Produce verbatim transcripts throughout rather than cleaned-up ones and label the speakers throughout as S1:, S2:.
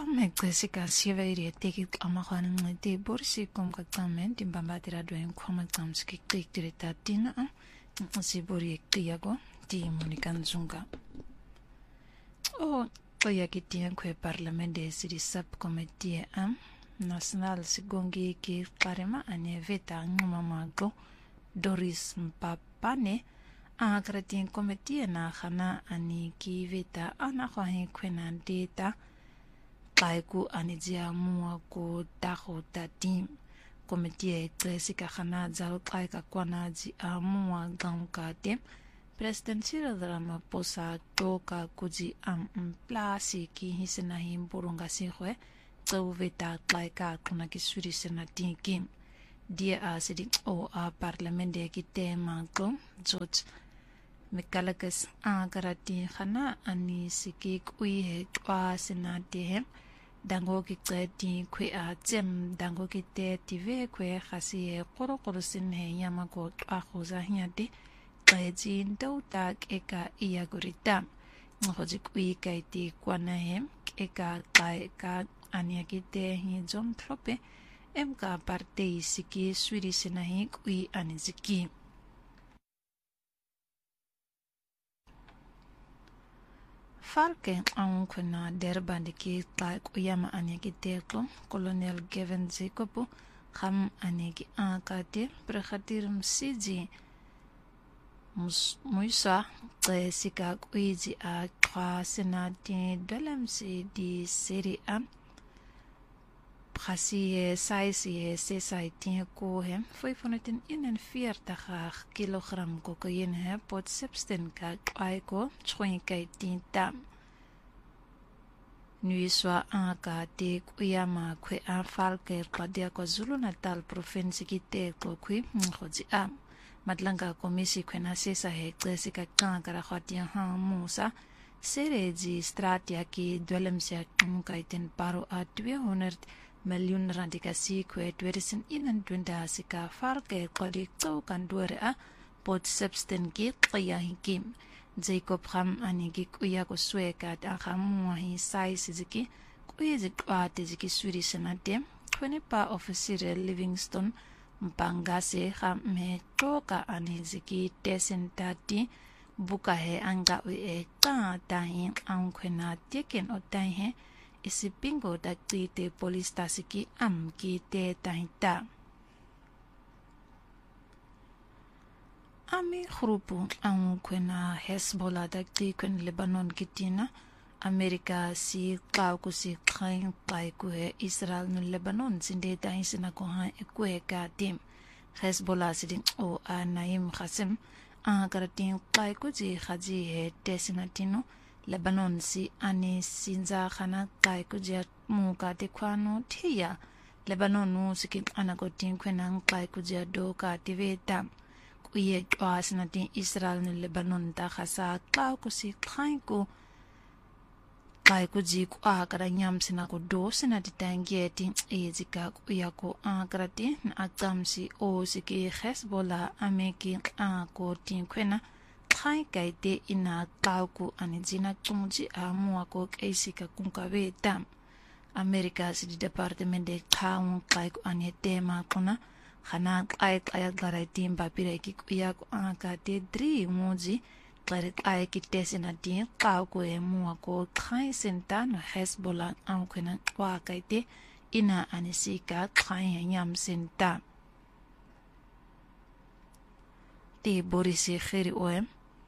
S1: Kamexesika siveri teki amakhwana ncede borisi komkaqamen timbambatira dwen kwamaqamski qiktireta tina sibori qiyago ti Monica Nzunga o qoyakitia kwe parlamente siri subcommittee am national sigongi ki qarema ane veta ngumamago Doris Mpapane akratin committee na khana ani ki veta ana khwahi kwena data Kaiku anijia mua ko taho tatim komitie tresika khana zal kaika kwanaji amua ganka tem President Cyril Ramaphosa toka kuji am plasi ki hisena himburunga sihwe tsoveta kaika kuna kisuri senati kim dia asidi o a parlamente ki tema ko George Mekalakas agarati khana ani sikik uihe kwa senati hem dango ki tseti kwe a tem dango ki te tive kwe khasi e koro koro sin he yama ko a khoza hiati tsaji ndo tak eka iya gorita ngoji kwi kai ti kwana hem eka kai ka ania ki te hi jom trope em ka parte isiki swiri sinahi kwi aniziki Falke ang kuna derbandi ki tak uyama anegi teko Colonel Gavin Jacob kham anegi akate prakhatir msiji muisa tsika kuiji a kwa senati dalamsi di seri am khasi saisi se saiti ko hem foi fonetin inen veertig kilogram kokain he pot substan ka aiko chwin kai tinta Nuiswa aka te kuyama kwe a falke padia kwa Zulu Natal province ki te ko kwi ngoji a madlanga komisi kwena sesa he tsika kankara khatia ha musa sereji stratia ki dwelemsia kaiten paro a tweehonderd miljoen rand ka si kwe tweeduizend eenentwintig sika falke kodi tso kan dore a pot substan ki qya hikim Jacob Ham anigi kuya ko sweka ta khamu hi sai siziki kuya zikwa teziki swiri senate kwene pa officer Livingston mpangase kham me toka aniziki tesentati buka he anga we e ta ta hin ang khena teken otai he isipingo da tite police tasiki am ki te taita Ami grupo ang kwena Hezbollah dagti kwen Lebanon kitina Amerika si kauku si kain paiku he Israel no Lebanon sinde dahin sina ko ha ekwe ka tim Hezbollah sidin o a Naim Qasim a karatin paiku ji khaji he tesinatino Lebanon si ani sinza khana paiku ji mu ka te kwano thiya Lebanon no sikin anagotin kwenang paiku ji do ka tiveta Uye kwas natin Israel no Lebanon ta khasa ka ko si khain ko kai ko ji ko akara nyam sina ko do sina ditangeti e jika uya ko akrati akam si o si ki Hezbollah ameki a ko tin kwena khai kai te ina ka ko anijina tungji amua ko keisika kunkabe tam America si department de town kai ko anetema kona Khana ay ay garay tim papira ki kuya ko anga te dri moji klare ay ki tesina din ka ko e mu ko khai sentan Hezbollah ang kwena wa kaite ina anisika khai nyam senta te borisi khiri oem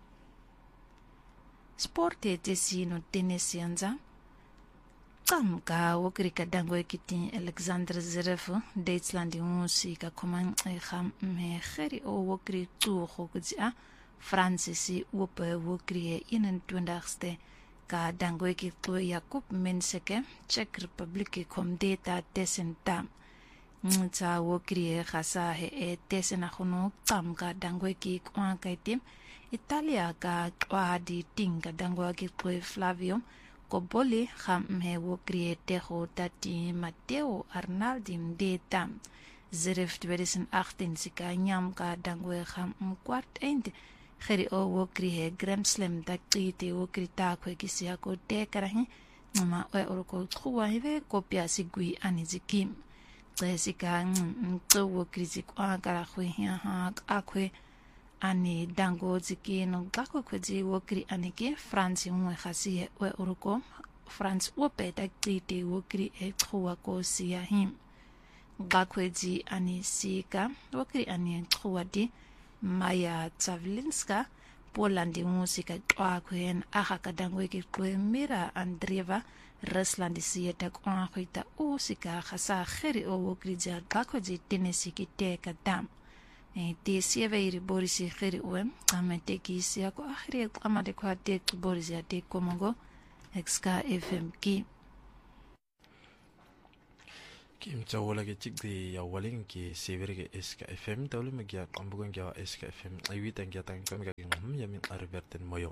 S1: sporte te sino tenesianza Kam ka wokri ka dango kiti Alexander Zverev Duitsland musi ka koman e kham me kheri o wokri tu khogja Francesi wope wokri eenentwintigste ka dango kiti Jakub Menseke Czech Republic kom data tesenta Nta wokri khasa he e tesena khono kam ka dango ki kwa kaitim Italia ka kwa di tinga dango ki Flavio Koboli kham he wo create ho tati Matteo Arnaldi mdeta Zverev tweeduizend achttien sika nyam ka dangwe kham kwart eind kheri o wo create Grand Slam takti te wo krita kwe kisia ko te karahi ma we uruko tsuwa hive kopia sigui anizikim Jessica nto krizi kwa kara khwe ha akwe ani dango ziki no gako kweji wokri anike France mwe khasi we uruko France wopeta kriti wokri e tsuwa ko siya him gakweji ani sika wokri ani tsuwa di Maya Tsavlinska Polandi musika kwa kwen aha kadangwe ki kwe mira Andreva Rusland siyeta kwa khita usika khasa khiri o wokrija gakweji tenesi ki teka dam e te siyeveiri borisi khiri uem amete ki siya ko akhiri amade kwa te borisi ate komongo exka F M ki
S2: Kim Chawala ke chik di ya waling ki severi ke S K F M tawli magya kambugan kya S K F M aywi tang kya tang kami kaging hum yamin arberten moyon.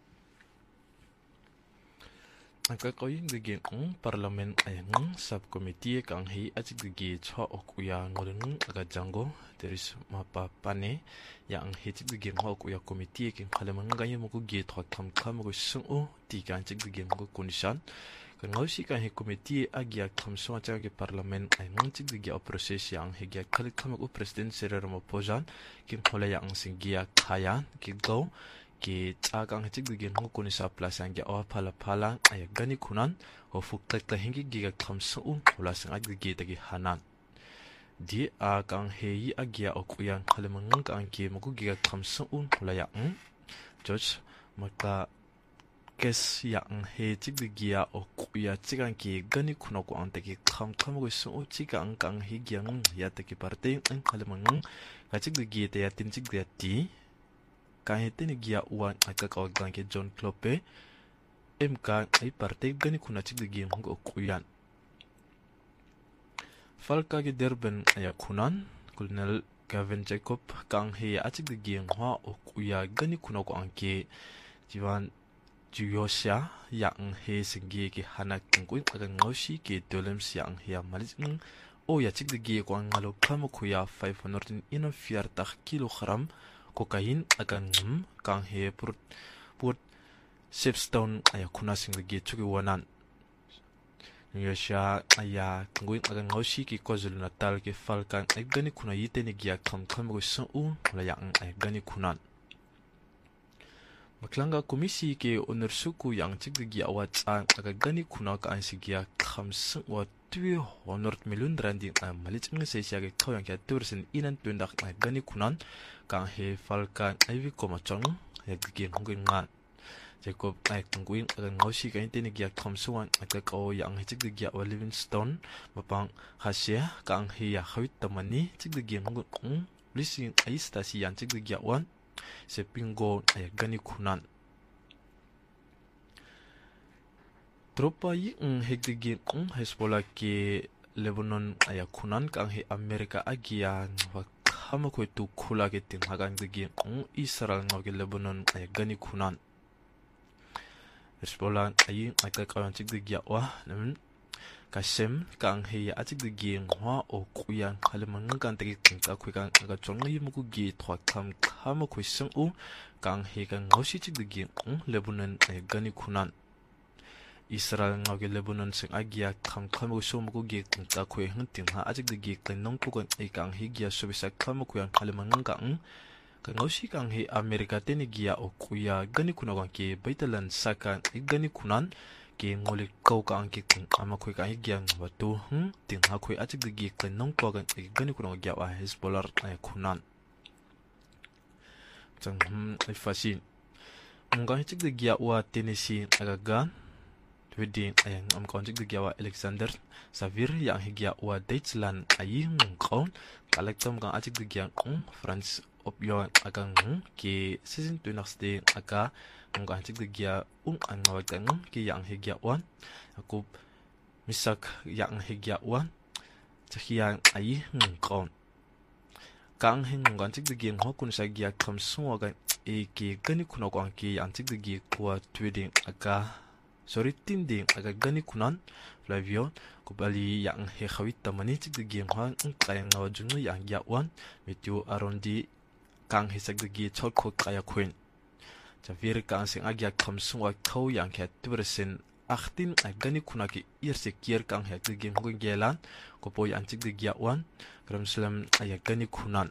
S2: Ang kakoying digin ang parlament ayang subcommittee kang hi achik digi chwa okuya ngolung aga jango teris mapa pane ya ang hi chik digin ho okuya committee king khalamang gaye mo ko gi thot tham kham ko sungu ti kan chik digin ko kunishan Ngausi kan he komite agia kamso acha ke parliament ay ngchik di gia proses yang he gia khalit khamak u president Cyril Ramaphosa kin khola yang singia khaya ki go ki chakang chik di gen ko ni sa plus yang gia awa phala phala ay gani kunan ho fuk tak ta hingi giga kamso u khola sang ag gi ta gi hanan di a kang he yi agia okuyang khalamang kang ki mo ko giga kamso u khola yang George maka kes yang he chik di gia o kuya chikan ki gani kuno ko ante ki kham kham go so chikang kang hi gyang ya te ki parte ang khalamang ka chik di gia te ya tin chik di ti ka he te ni gia uan aka ka gang ke John Klope em ka ai parte gani kuna chik di gia ngo kuyan falka ki derben ya kunan Colonel Gavin Jacob kang he a chik di gia ha o kuya gani kuno ko anke jiwan Juyosha yang he singi ki hana kengkuin akan ngausi ki dolems yang he malis ng o ya chik digi ko ngalo kamo kuya five hundred ina fiartak kilogram kokain akan ngum kang he put put Shipstone aya kuna sing digi chuki wanan Juyosha aya kengkuin akan ngausi ki KwaZulu Natal ki falkan ay gani kuna yite ni giya kam kamo ko sun u la yang ay gani kunan Maklanga komisi ke onersuku yang chik digi awat ang aga gani kuna ka ansigia khamsung wa two hundred million rand ang malit ng sesya ke kaw yang kya tursin inan tuendak ang gani kunan kang he falkan ayvi komachong yagigi ngungin nga Jacob ay tungguin aga ngawsi ka hindi nigia khamsuan aga kaw yang chik digi awa Livingstone mapang hasya kang he ya khawit tamani chik digi ngungin lising ay stasi yang chik digi awan se pingo ay gani kunan tropa yi ng hegdigi ng Hezbollah ki Lebanon ay kunan kang he Amerika agia wa kama ko tu kula ke tin hagang digi ng Israel ng Lebanon ay gani kunan Hezbollah ay ay kakawan chik digi wa namin kasem kang he ya chik digi ngwa o kuyan khalamang kan tagi tingka kwikan aga chongi muku gi thwa kam khama kwisang u kang he kang ngosi chik digi ng Lebanon ay gani kunan Israel ng Lebanon sing agia kam khama so muku gi tingka kwi hang tingha achik digi kanong ku kan ay kang he gia sobisa khama kuyan khalamang kang kang ngosi kang he Amerika teni gia o kuya gani kunawan ki baitalan saka gani kunan ki ngoli kau ka ang kikung ama koi ka higyang watu hm ting ha koi achik digi kanong ko gan gani kuno gya wa Hezbollah ay kunan chang hm ay fasin ngang achik digi wa Tennessee agagan wedi ayang am ka achik digi wa Alexander Savir yang higya wa Deutschland ay ngkaun kalektam ka achik digi ang France opyo agang ki season two next day aga ngang chik digi ung ang ngawag ki yang higya wan aku misak yang higya wan chahiang ai ngkaun kang hing ngang chik digi ho kun sa gya kam suwa e ki gani kuno ko ki yang chik digi kwa tweeding aga sorry tinding aga gani kunan Flavio kubali yang he khawit tamani chik digi ho ang kayang ngawajunu yang ya wan meteo arondi kang hisag digi chol ko kaya kuin Javir kang sing agya kamsung wa kau yang kaya tubersin achtin agani kuna ki irse kier kang hek de gem ngun gelan ko poy antik de giawan Jerusalem ayagani kunan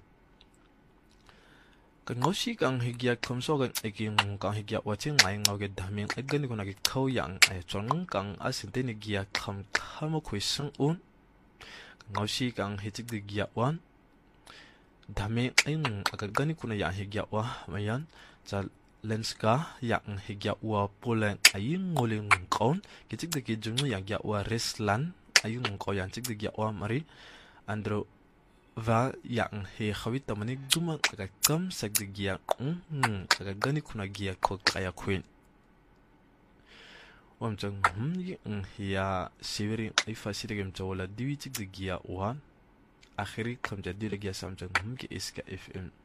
S2: kan ngosi kang higia komso kan eking kang higia watching ngai ngau ge daming agani kuna ki khau yang ay chong kang asinte ni gia kham khamo khuisang un ngosi kang hitik de giawan dame ayung agani kuna yang higia wa mayan chal lenska yang higia wa polen ayung ngoling kaun kitik de ki junu yang gia wa reslan ayung ko yang tik de gia wa mari andro va yang he khawit tamani duma aga kam sak de gia um aga gani kuna gia ko kaya queen wam chang hum yi ya siveri ai fasire gem chawla diwi tik de gia wa akhiri kam jadi de gia sam chang hum ki iska fm